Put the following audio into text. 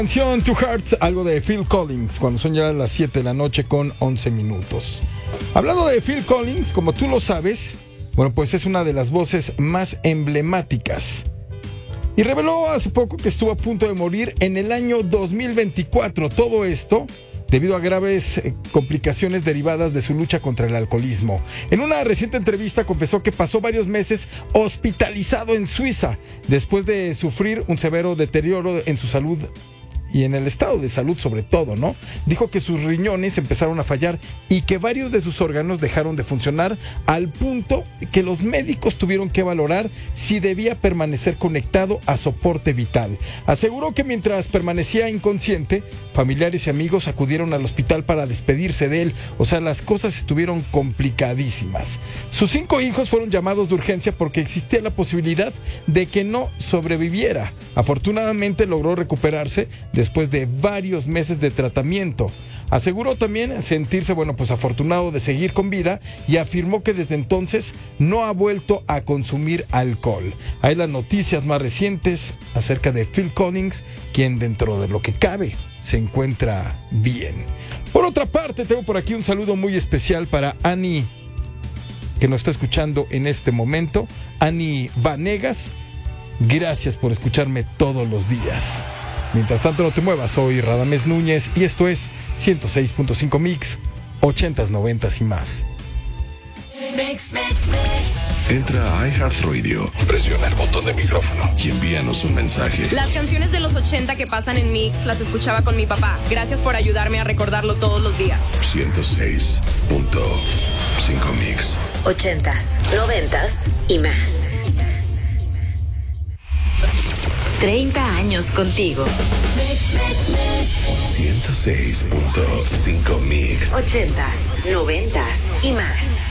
Canción To Heart, algo de Phil Collins, cuando son ya las 7 de la noche con 11 minutos. Hablando de Phil Collins, como tú lo sabes, bueno, pues es una de las voces más emblemáticas. Y reveló hace poco que estuvo a punto de morir en el año 2024. Todo esto debido a graves complicaciones derivadas de su lucha contra el alcoholismo. En una reciente entrevista confesó que pasó varios meses hospitalizado en Suiza después de sufrir un severo deterioro en su salud y en el estado de salud sobre todo, ¿no? Dijo que sus riñones empezaron a fallar y que varios de sus órganos dejaron de funcionar al punto que los médicos tuvieron que valorar si debía permanecer conectado a soporte vital. Aseguró que mientras permanecía inconsciente, familiares y amigos acudieron al hospital para despedirse de él. O sea, las cosas estuvieron complicadísimas. Sus 5 hijos fueron llamados de urgencia porque existía la posibilidad de que no sobreviviera. Afortunadamente logró recuperarse después de varios meses de tratamiento. Aseguró también sentirse, afortunado de seguir con vida y afirmó que desde entonces no ha vuelto a consumir alcohol. Hay las noticias más recientes acerca de Phil Collins, quien dentro de lo que cabe se encuentra bien. Por otra parte, tengo por aquí un saludo muy especial para Annie, que nos está escuchando en este momento. Annie Vanegas, gracias por escucharme todos los días. Mientras tanto, no te muevas, soy Radamés Núñez y esto es 106.5 Mix, 80s, 90s y más. Entra a iHeartRadio, presiona el botón de micrófono y envíanos un mensaje. Las canciones de los 80 que pasan en Mix las escuchaba con mi papá. Gracias por ayudarme a recordarlo todos los días. 106.5 Mix. 80s, 90s y más. 30 años contigo. 106.5 Mix. 80s, 90s y más.